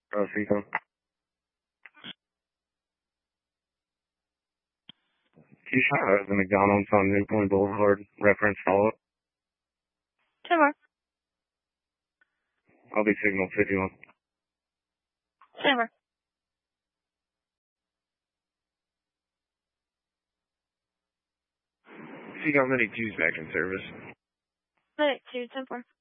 Seacom. Keyshawn, the McDonald's on New Point Boulevard. Reference follow-up. 10 more. I'll be signal 51. 10 more. Seacom, Medic 2's back in service. Medic 2, 10 4.